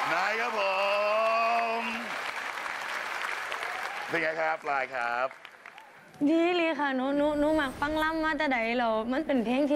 นายครับผมเป็นไงครับปลายครับดีเลยค่ะหนูหมักฟังล่ำมาแต่ใดเรามันเป็นเพลงที่